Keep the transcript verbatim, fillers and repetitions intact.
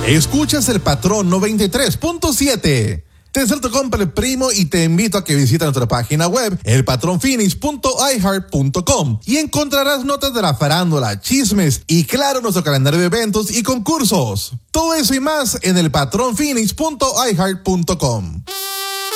Escuchas El Patrón noventa y tres punto siete. Te deseo tu compra el primo y te invito a que visites nuestra página web el patrón phoenix punto i heart punto com y encontrarás notas de la farándula, chismes y claro nuestro calendario de eventos y concursos. Todo eso y más en el patrón phoenix punto i heart punto com.